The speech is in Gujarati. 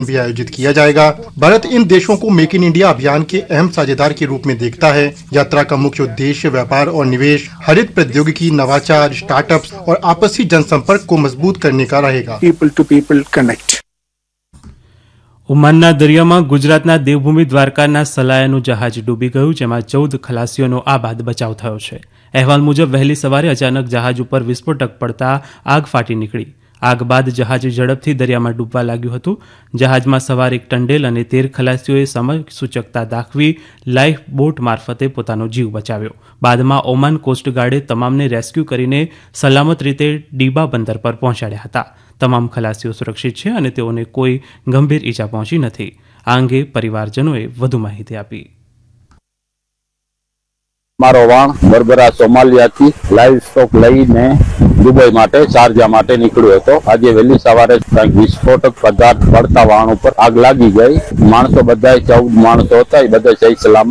भी आयोजित किया जाएगा। भारत इन देशों को मेक इन इंडिया अभियान के अहम साझेदार के रूप में देखता है। यात्रा का मुख्य उद्देश्य व्यापार और निवेश, हरित प्रौद्योगिकी, नवाचार, स्टार्टअप्स और आपसी जनसंपर्क को मजबूत करने का रहेगा। People to people connect. ઓમાનના દરિયામાં ગુજરાતના દેવભૂમિ દ્વારકાના સલાયાનું જહાજ ડૂબી ગયું, જેમાં 14 ખલાસીઓનો આ બાદ બચાવ થયો છે। અહેવાલ મુજબ વહેલી સવારે અચાનક જહાજ ઉપર વિસ્ફોટક પડતા આગ ફાટી નીકળી। આગ બાદ જહાજ ઝડપથી દરિયામાં ડૂબવા લાગ્યું હતું। જહાજમાં સવાર એક ટંડેલ અને 13 ખલાસીઓએ સમય સૂચકતા દાખવી લાઈફ બોટ મારફતે પોતાનો જીવ બચાવ્યો। બાદમાં ઓમાન કોસ્ટગાર્ડે તમામને રેસ્ક્યુ કરીને સલામત રીતે ડીબા બંદર પર પહોંચાડ્યા હતા। તમામ ખલાસીઓ સુરક્ષિત છે અને તેઓને કોઈ ગંભીર ઈજા પહોંચી નથી। આ અંગે પરિવારજનોએ વધુ માહિતી આપી। મારો વાણ બરબરા સોમાલિયાથી લાઈવ સ્ટોક લઈને દુબઈ માટે શારજા માટે નીકળ્યો હતો। આજે વહેલી સવારે કંઈક વિસ્ફોટક પદાર્થ પડતા વાણ ઉપર આગ લાગી ગઈ। માણસો બધા 14 માણસો હતા, એ બધા સહી સલામત